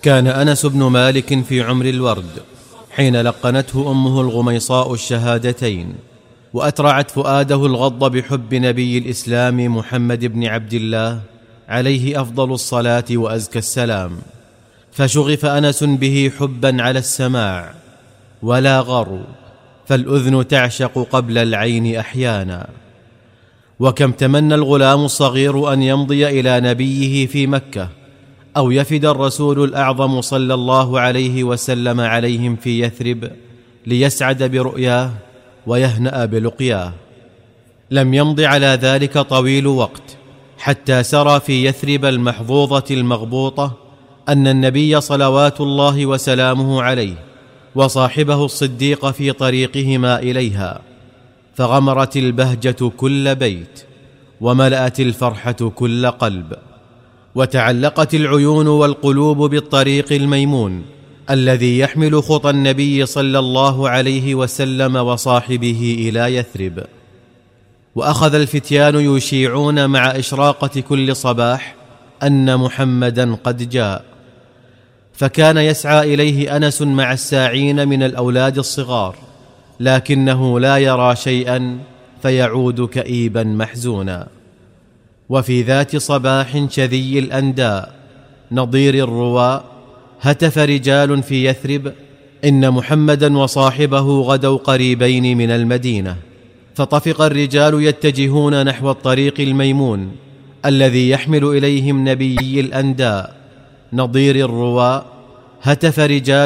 كان أنس بن مالك في عمر الورد حين لقنته أمه الغميصاء الشهادتين، وأترعت فؤاده الغض بحب نبي الإسلام محمد بن عبد الله عليه أفضل الصلاة وأزكى السلام، فشغف أنس به حبا على السماع، ولا غر، فالأذن تعشق قبل العين أحيانا. وكم تمنى الغلام الصغير أن يمضي إلى نبيه في مكة، أو يفد الرسول الأعظم صلى الله عليه وسلم عليهم في يثرب ليسعد برؤياه ويهنأ بلقياه. لم يمض على ذلك طويل وقت حتى سرى في يثرب المحظوظة المغبوطة أن النبي صلوات الله وسلامه عليه وصاحبه الصديق في طريقهما إليها، فغمرت البهجة كل بيت، وملأت الفرحة كل قلب، وتعلقت العيون والقلوب بالطريق الميمون الذي يحمل خطى النبي صلى الله عليه وسلم وصاحبه إلى يثرب. وأخذ الفتيان يشيعون مع إشراقة كل صباح أن محمدا قد جاء، فكان يسعى إليه أنس مع الساعين من الأولاد الصغار، لكنه لا يرى شيئا فيعود كئيبا محزونا. وفي ذات صباح شذي الأنداء نضير الرواء هتف رجال في يثرب إن محمدا وصاحبه غدوا قريبين من المدينة، فطفق الرجال يتجهون نحو الطريق الميمون الذي يحمل إليهم نبي الأنداء نضير الرواء. هتف رجال